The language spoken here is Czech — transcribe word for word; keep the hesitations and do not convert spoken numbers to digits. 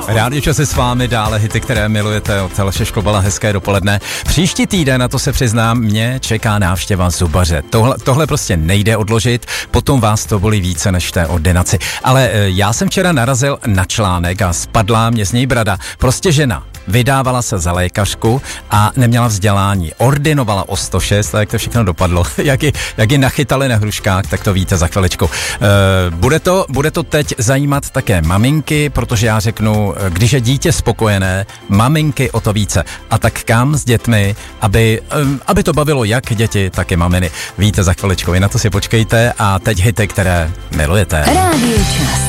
Rádio Čas je s vámi, dále hity, které milujete, od Aleše Šklobala, hezké dopoledne. Příští týden, na to se přiznám, mě čeká návštěva zubaře. Tohle, tohle prostě nejde odložit, potom vás to bolí více než té ordinaci. Ale já jsem včera narazil na článek a spadla mě z něj brada. Prostě žena vydávala se za lékařku a neměla vzdělání. Ordinovala o sto šest a jak to všechno dopadlo. jak, ji, jak ji nachytali na hruškách, tak to víte za chviličku. E, bude, to, bude to teď zajímat také maminky, protože já řeknu, když je dítě spokojené, maminky o to více. A tak kam s dětmi, aby, aby to bavilo jak děti, tak i maminy. Víte za chviličku, vy na to si počkejte a teď hity, které milujete. Rádio Čas.